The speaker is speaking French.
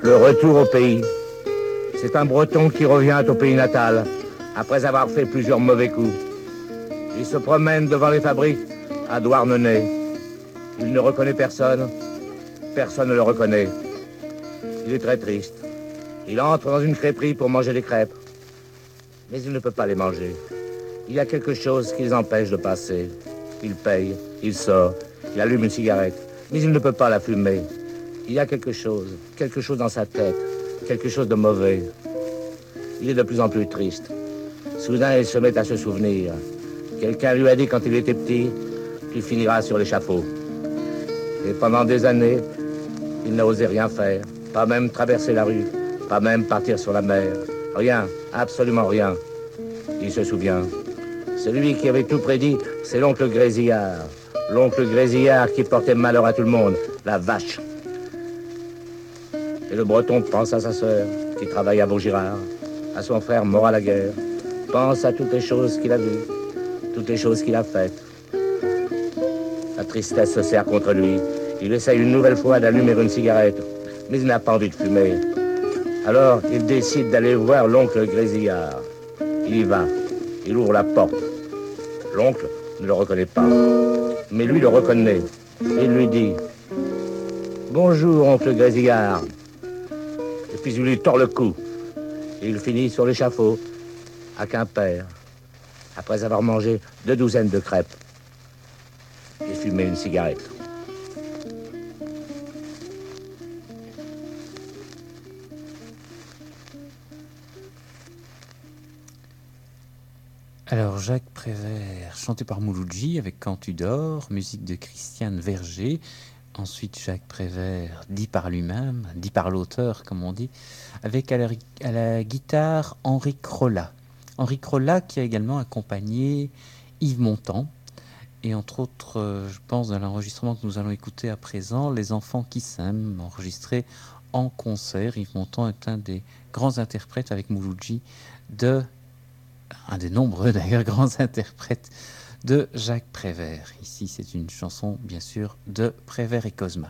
Le retour au pays. C'est un Breton qui revient au pays natal, après avoir fait plusieurs mauvais coups. Il se promène devant les fabriques à Douarnenez. Il ne reconnaît personne, personne ne le reconnaît. Il est très triste. Il entre dans une crêperie pour manger des crêpes. Mais il ne peut pas les manger. Il y a quelque chose qui les empêche de passer. Il paye, il sort, il allume une cigarette, mais il ne peut pas la fumer. Il y a quelque chose dans sa tête, quelque chose de mauvais. Il est de plus en plus triste. Soudain, il se met à se souvenir. Quelqu'un lui a dit quand il était petit qu'il finira sur l'échafaud. Et pendant des années, il n'a osé rien faire, pas même traverser la rue, pas même partir sur la mer. Rien, absolument rien. Il se souvient. Celui qui avait tout prédit, c'est l'oncle Grésillard. L'oncle Grésillard qui portait malheur à tout le monde, la vache. Et le Breton pense à sa sœur, qui travaille à Vaugirard, à son frère mort à la guerre, pense à toutes les choses qu'il a vues, toutes les choses qu'il a faites. La tristesse se serre contre lui. Il essaye une nouvelle fois d'allumer une cigarette, mais il n'a pas envie de fumer. Alors, il décide d'aller voir l'oncle Grésillard. Il y va. Il ouvre la porte. L'oncle ne le reconnaît pas. Mais lui le reconnaît. Il lui dit « Bonjour, oncle Grésillard ». Et puis il lui tord le cou. Et il finit sur l'échafaud, à Quimper, après avoir mangé 2 douzaines de crêpes et fumé une cigarette. Alors Jacques Prévert, chanté par Mouloudji avec Quand tu dors, musique de Christiane Verger. Ensuite Jacques Prévert, dit par lui-même, dit par l'auteur comme on dit, avec à la guitare Henri Crolla. Henri Crolla qui a également accompagné Yves Montand. Et entre autres, je pense dans l'enregistrement que nous allons écouter à présent, Les enfants qui s'aiment, enregistré en concert. Yves Montand est un des grands interprètes avec Mouloudji un des nombreux d'ailleurs grands interprètes de Jacques Prévert. Ici, c'est une chanson bien sûr de Prévert et Cosma.